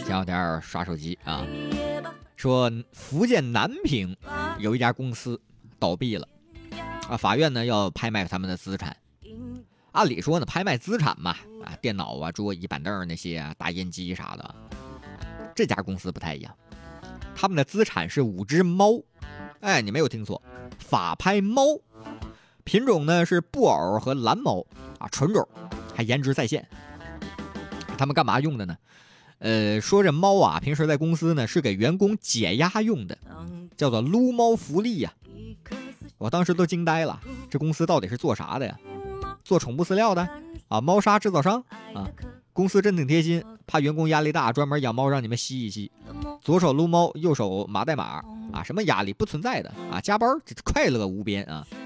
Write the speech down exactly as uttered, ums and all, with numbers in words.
前两天刷手机啊，说福建南平有一家公司倒闭了啊，法院呢要拍卖他们的资产。按理说呢，拍卖资产嘛，啊，电脑啊、桌椅板凳那些啊，打印机啥的。这家公司不太一样，他们的资产是五只猫。哎，你没有听错，法拍猫，品种呢是布偶和蓝猫啊，纯种，还颜值在线。他们干嘛用的呢？呃，说这猫啊，平时在公司呢是给员工解压用的，叫做撸猫福利呀、啊。我当时都惊呆了，这公司到底是做啥的呀？做宠物饲料的啊，猫砂制造商啊。公司真挺贴心，怕员工压力大，专门养猫让你们吸一吸。左手撸猫，右手码代码啊，什么压力不存在的啊，加班快乐无边啊。